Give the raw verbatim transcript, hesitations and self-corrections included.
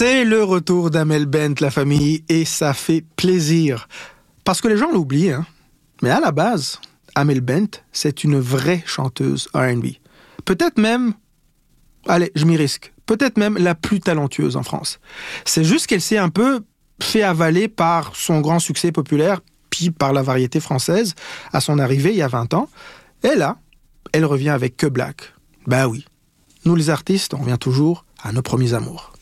C'est le retour d'Amel Bent, la famille, et ça fait plaisir. Parce que les gens l'oublient, hein. Mais à la base, Amel Bent, c'est une vraie chanteuse R and B. Peut-être même, allez, je m'y risque, peut-être même la plus talentueuse en France. C'est juste qu'elle s'est un peu fait avaler par son grand succès populaire, puis par la variété française, à son arrivée il y a vingt ans. Et là, elle revient avec Que Black. Ben oui, nous les artistes, on revient toujours à nos premiers amours.